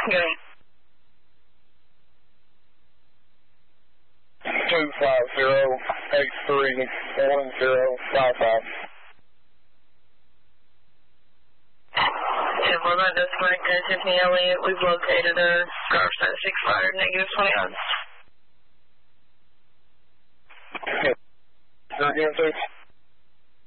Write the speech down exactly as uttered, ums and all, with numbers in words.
Okay. two five zero eight three one zero five five. ten four, that does correct. Tiffany Elliott, we've located a car side six fire, negative twenty odds. Okay. Again, please.